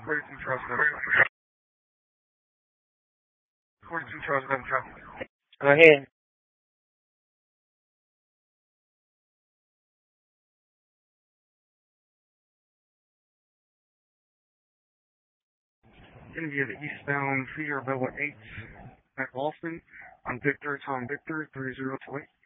42 Charles Gun. 42 Charles Gun traffic. Go ahead. India, the eastbound feeder Bella 8 at Boston. On Victor, Tom Victor, 3028.